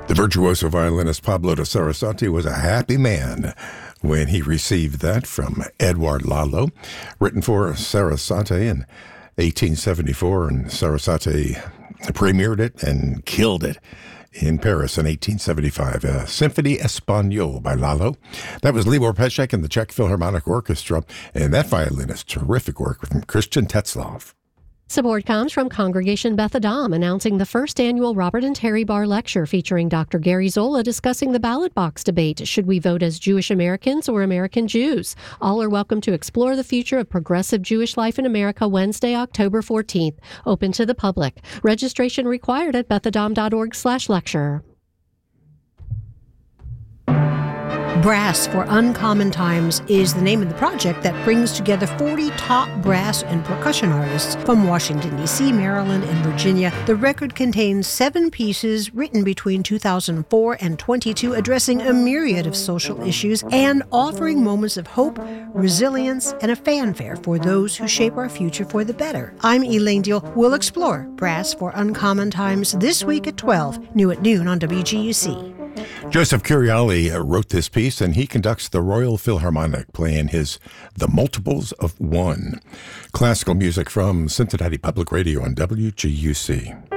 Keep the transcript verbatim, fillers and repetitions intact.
The virtuoso violinist Pablo de Sarasate was a happy man when he received that from Edouard Lalo, written for Sarasate in eighteen seventy-four, and Sarasate premiered it and killed it in Paris in eighteen seventy-five. Uh, Symphonie Espagnole by Lalo. That was Libor Pesek and the Czech Philharmonic Orchestra, and that violinist, terrific work from Christian Tetzlaff. Support comes from Congregation Beth Adam, announcing the first annual Robert and Terry Barr Lecture featuring Doctor Gary Zola discussing the ballot box debate. Should we vote as Jewish Americans or American Jews? All are welcome to explore the future of progressive Jewish life in America Wednesday, October fourteenth. Open to the public. Registration required at bethadam.org slash lecture. Brass for Uncommon Times is the name of the project that brings together forty top brass and percussion artists from Washington, D C, Maryland, and Virginia. The record contains seven pieces written between two thousand four and twenty-two, addressing a myriad of social issues and offering moments of hope, resilience, and a fanfare for those who shape our future for the better. I'm Elaine Deal. We'll explore Brass for Uncommon Times this week at twelve, new at noon on W G U C. Joseph Curiali wrote this piece, and he conducts the Royal Philharmonic, playing his The Multiples of One. Classical music from Cincinnati Public Radio on W G U C.